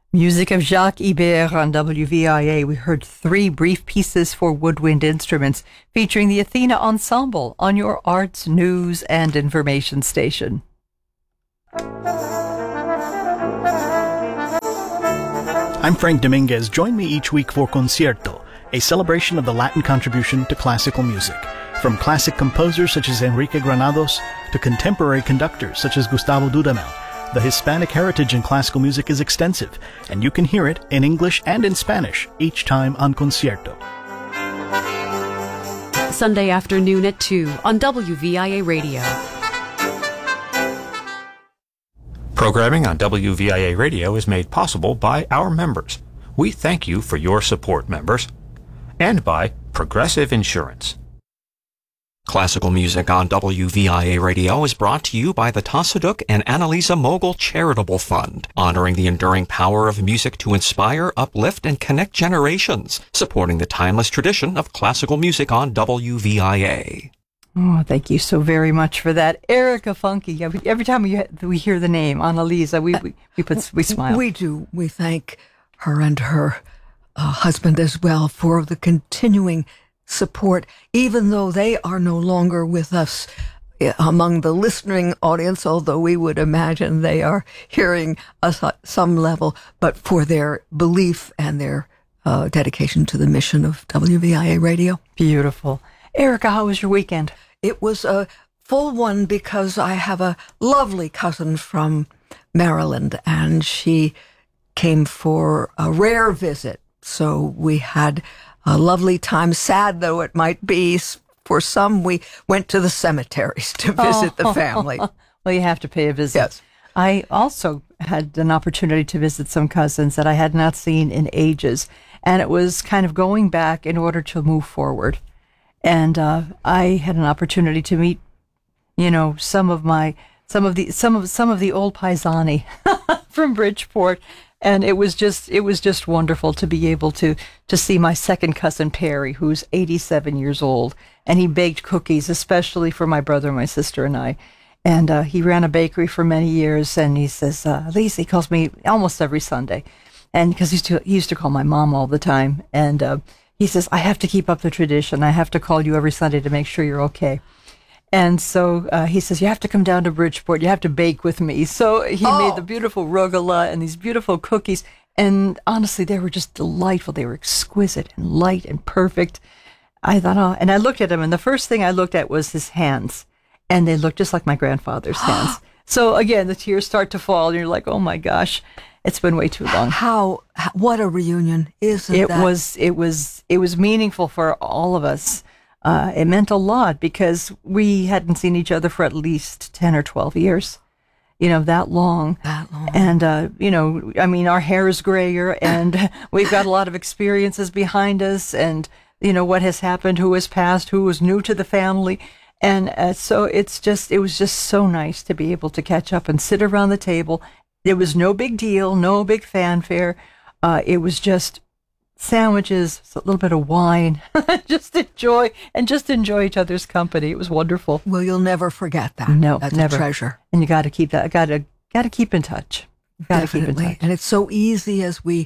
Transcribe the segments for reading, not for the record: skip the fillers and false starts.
Music of Jacques Ibert on WVIA. We heard 3 brief pieces for woodwind instruments featuring the Athena Ensemble on your arts, news, and information station. I'm Frank Dominguez. Join me each week for Concierto, a celebration of the Latin contribution to classical music. From classic composers such as Enrique Granados to contemporary conductors such as Gustavo Dudamel, the Hispanic heritage in classical music is extensive, and you can hear it in English and in Spanish each time on Concierto. Sunday afternoon at 2 on WVIA Radio. Programming on WVIA Radio is made possible by our members. We thank you for your support, members. And by Progressive Insurance. Classical music on WVIA Radio is brought to you by the Tasaduk and Annalisa Mogul Charitable Fund, honoring the enduring power of music to inspire, uplift, and connect generations, supporting the timeless tradition of classical music on WVIA. Oh, thank you so very much for that. Erica Funke. Every time we hear the name, Annalisa, we smile. We do. We thank her and her husband as well for the continuing support, even though they are no longer with us among the listening audience, although we would imagine they are hearing us at some level, but for their belief and their dedication to the mission of WVIA Radio. Beautiful. Erica, how was your weekend? It was a full one because I have a lovely cousin from Maryland, and she came for a rare visit. So we had a lovely time, sad though it might be for some. We went to the cemeteries to visit the family. Well, you have to pay a visit. Yes. I also had an opportunity to visit some cousins that I had not seen in ages, and it was kind of going back in order to move forward. And I had an opportunity to meet, some of the old paisani from Bridgeport. And it was just wonderful to be able to see my second cousin Perry, who's 87 years old, and he baked cookies, especially for my brother, my sister, and I. And he ran a bakery for many years, and he says, Lisa, he calls me almost every Sunday, and because he used to call my mom all the time, and he says, I have to keep up the tradition. I have to call you every Sunday to make sure you're okay. And so he says, you have to come down to Bridgeport. You have to bake with me. So he made the beautiful rogala and these beautiful cookies. And honestly, they were just delightful. They were exquisite and light and perfect. I thought, and I looked at him, and the first thing I looked at was his hands. And they looked just like my grandfather's hands. So again, the tears start to fall, and you're like, oh my gosh, it's been way too long. What a reunion, isn't it? It was meaningful for all of us. It meant a lot because we hadn't seen each other for at least 10 or 12 years, that long. And, our hair is grayer, and we've got a lot of experiences behind us, and, what has happened, who has passed, who was new to the family. And so it was just so nice to be able to catch up and sit around the table. There was no big deal, no big fanfare. It was just sandwiches, a little bit of wine, just enjoy each other's company. It was wonderful. Well, you'll never forget that. No, that's never. A treasure. And you got to keep that. Got to keep in touch. Got to keep in touch. And it's so easy as we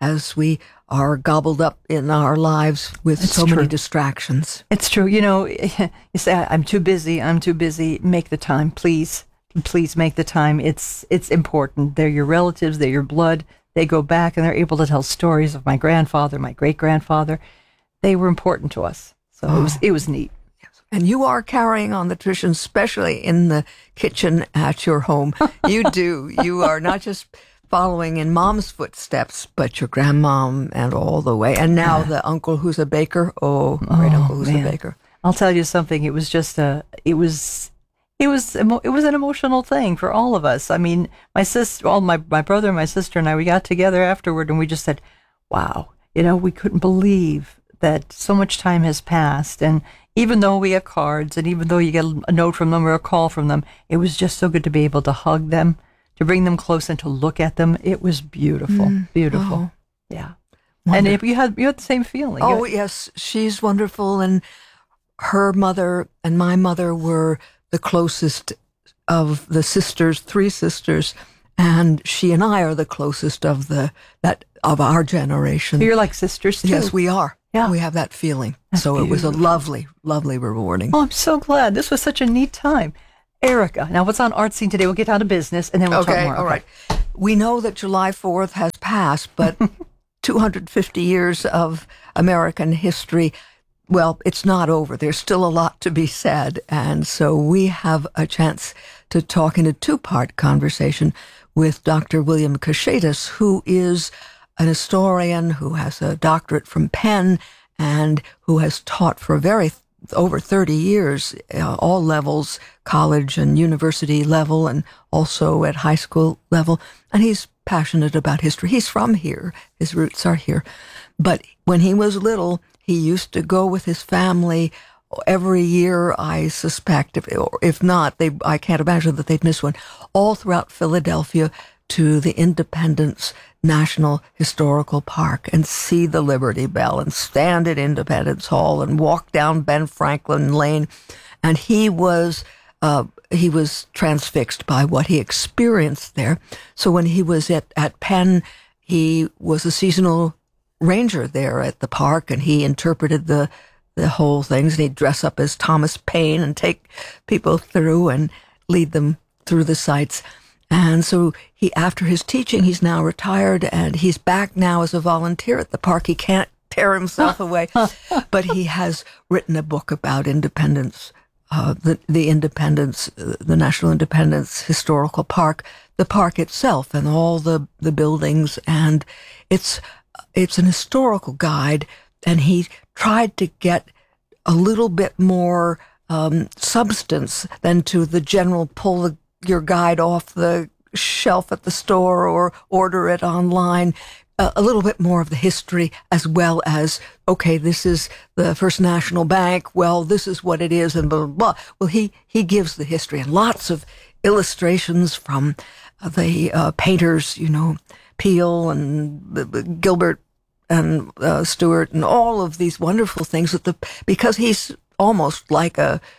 are gobbled up in our lives with many distractions. It's true. You say, I'm too busy. Make the time, please. Please make the time. It's important. They're your relatives. They're your blood. They go back, and they're able to tell stories of my grandfather, my great-grandfather. They were important to us. So it was neat. Yes. And you are carrying on the tradition, especially in the kitchen at your home. You do. You are not just following in Mom's footsteps, but your grandmom and all the way. And now the uncle who's a baker. Great uncle who's a baker. I'll tell you something. It was just it was an emotional thing for all of us. I mean, my brother and my sister and I, we got together afterward, and we just said, wow, we couldn't believe that so much time has passed. And even though we have cards, and even though you get a note from them or a call from them, it was just so good to be able to hug them, to bring them close and to look at them. It was beautiful, beautiful. Yeah. Wonderful. And you had the same feeling. Oh, yes. She's wonderful. And her mother and my mother were the closest of the sisters, 3 sisters, And she and I are the closest of our generation. You're like sisters, too. Yes, we are. Yeah. We have that feeling. That's so beautiful. it was a lovely, lovely rewarding. Oh, I'm so glad. This was such a neat time. Erica, now what's on Art Scene today? We'll get down to business, and then we'll talk more. All right. We know that July 4th has passed, but 250 years of American history, well, it's not over. There's still a lot to be said. And so we have a chance to talk in a two-part conversation with Dr. William Koschatus, who is an historian who has a doctorate from Penn and who has taught for over 30 years, all levels, college and university level, and also at high school level. And he's passionate about history. He's from here. His roots are here. But when he was little, he used to go with his family every year, I suspect. If not, I can't imagine that they'd miss one, all throughout Philadelphia to the Independence National Historical Park and see the Liberty Bell and stand at Independence Hall and walk down Ben Franklin Lane. And he was transfixed by what he experienced there. So when he was at Penn, he was a seasonal ranger there at the park, and he interpreted the whole things, and he'd dress up as Thomas Paine and take people through and lead them through the sites. And so after his teaching, he's now retired, and he's back now as a volunteer at the park. He can't tear himself away, but he has written a book about independence, the Independence, the National Independence Historical Park, the park itself, and all the buildings. And it's an historical guide, and he tried to get a little bit more substance than to the general pull your guide off the shelf at the store or order it online. A little bit more of the history, as well as, okay, this is the First National Bank. Well, this is what it is, and blah, blah, blah. Well, he gives the history and lots of illustrations from the painters, Peale and Gilbert and Stewart, and all of these wonderful things because he's almost like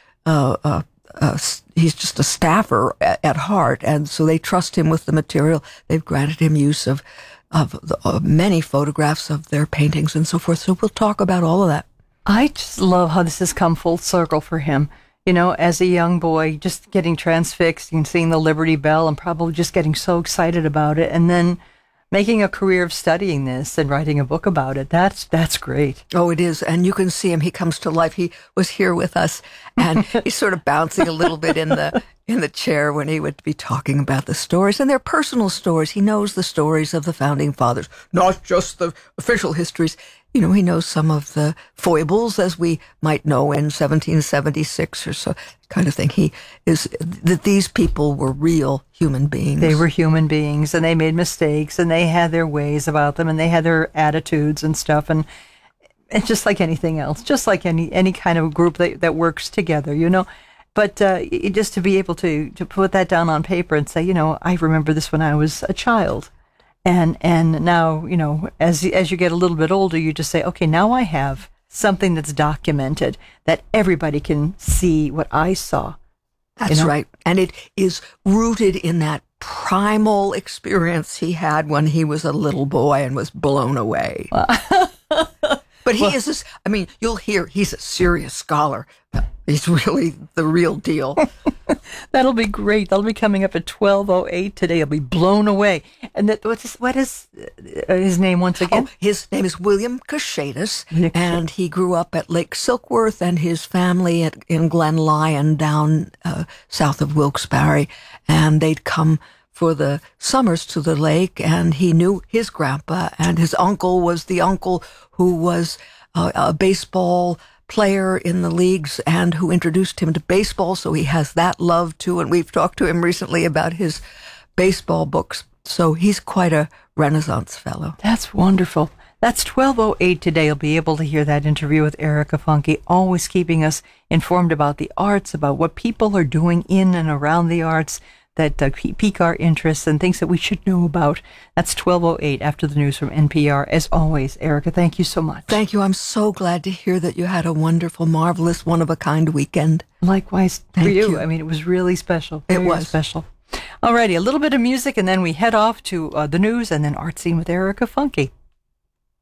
he's just a staffer at heart, and so they trust him with the material. They've granted him use of many photographs of their paintings and so forth. So we'll talk about all of that. I just love how this has come full circle for him. As a young boy, just getting transfixed and seeing the Liberty Bell and probably just getting so excited about it, and then making a career of studying this and writing a book about it. That's great. Oh, it is. And you can see him. He comes to life. He was here with us, and he's sort of bouncing a little bit in the chair when he would be talking about the stories. And they're personal stories. He knows the stories of the Founding Fathers, not just the official histories. He knows some of the foibles, as we might know in 1776 or so, kind of thing. That these people were real human beings. They were human beings, and they made mistakes, and they had their ways about them, and they had their attitudes and stuff, and just like anything else, just like any kind of group that works together, But just to be able to put that down on paper and say, I remember this when I was a child. And now, as you get a little bit older, you just say, okay, now I have something that's documented that everybody can see what I saw. That's right. And it is rooted in that primal experience he had when he was a little boy and was blown away. But he is you'll hear he's a serious scholar. He's really the real deal. That'll be great. That'll be coming up at 12:08 today. I'll be blown away. And what is his name once again? Oh, his name is William Koschatus, and he grew up at Lake Silkworth, and his family in Glen Lyon down south of Wilkes-Barre, and they'd come for the summers to the lake, and he knew his grandpa, and his uncle was the uncle who was a baseball player in the leagues and who introduced him to baseball, so he has that love too, and we've talked to him recently about his baseball books, so he's quite a Renaissance fellow. That's wonderful. That's 12:08 today. You'll be able to hear that interview with Erica Funke, always keeping us informed about the arts, about what people are doing in and around the arts that pique our interests and things that we should know about. That's 12:08 after the news from NPR. As always, Erica, thank you so much. Thank you. I'm so glad to hear that you had a wonderful, marvelous, one-of-a-kind weekend. Likewise Thank for you. you. It was really special. It was special. Alrighty, a little bit of music, and then we head off to the news and then Art Scene with Erica Funky.